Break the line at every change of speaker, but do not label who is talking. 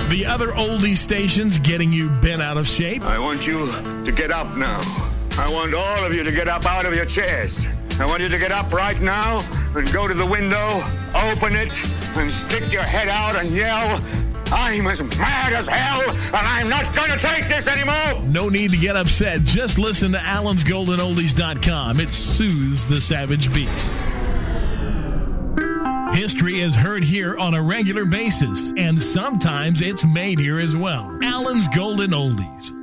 The other oldie stations getting you bent out of shape.
I want you to get up now. I want all of you to get up out of your chairs. I want you to get up right now and go to the window, open it, and stick your head out and yell, I'm as mad as hell, and I'm not going to take this anymore.
No need to get upset. Just listen to Alan'sGoldenOldies.com. It soothes the savage beast. History is heard here on a regular basis, and sometimes it's made here as well. Alan's Golden Oldies.